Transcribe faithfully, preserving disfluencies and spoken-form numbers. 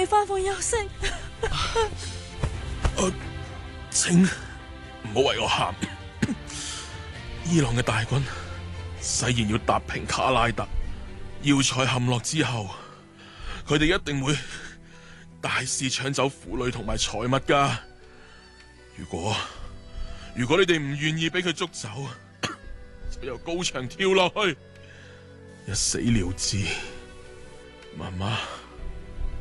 返房休息。 啊，請唔好為我喊。伊朗嘅大軍誓言要踏平卡拉特，要塞陷落之後，佢哋一定會大肆搶走婦女同埋財物噶。如果如果你哋唔願意俾佢捉走，就由高牆跳落去，一死了之。媽媽。